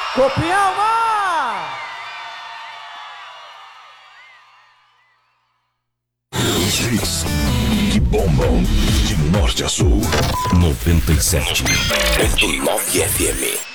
Copiama! Os hits que bombam de norte a sul. 97.9 FM.